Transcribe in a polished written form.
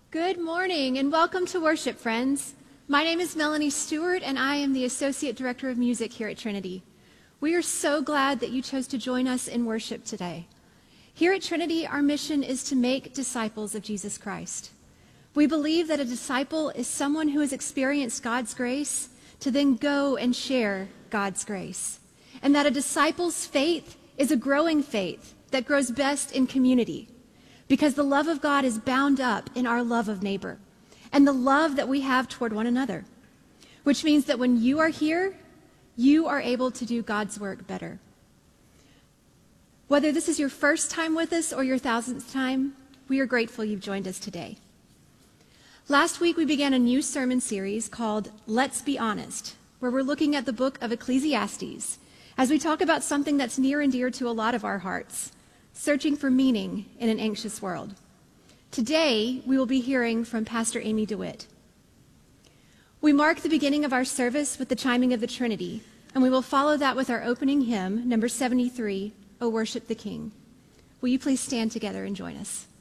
Good morning and welcome to worship, friends. My name is Melanie Stewart and I am the Associate Director of Music here at Trinity. We are so glad that you chose to join us in worship today. Here at Trinity, our mission is to make disciples of Jesus Christ. We believe that a disciple is someone who has experienced God's grace to then go and share God's grace. And that a disciple's faith is a growing faith that grows best in community, because the love of God is bound up in our love of neighbor and the love that we have toward one another, which means that when you are here, you are able to do God's work better. Whether this is your first time with us or your 1000th time, we are grateful you've joined us today. Last week, we began a new sermon series called Let's Be Honest, where we're looking at the book of Ecclesiastes as we talk about something that's near and dear to a lot of our hearts: searching for meaning in an anxious world. Today, we will be hearing from Pastor Amy DeWitt. We mark the beginning of our service with the chiming of the Trinity, and we will follow that with our opening hymn, number 73, O Worship the King. Will you please stand together and join us?